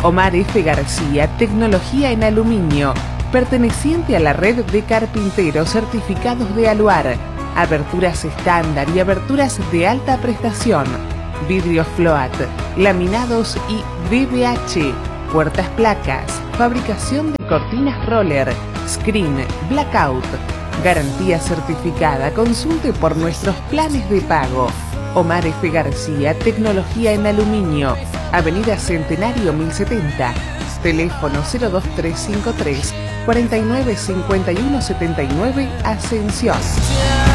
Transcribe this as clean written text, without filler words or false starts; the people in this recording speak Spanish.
Omar F. García, tecnología en aluminio, perteneciente a la red de carpinteros certificados de Aluar, aberturas estándar y aberturas de alta prestación, vidrios float, laminados y DBH, puertas placas, fabricación de cortinas roller, screen, blackout, garantía certificada. Consulte por nuestros planes de pago. Omar F. García, tecnología en aluminio, Avenida Centenario 1070, teléfono 02353 495179, Ascensión.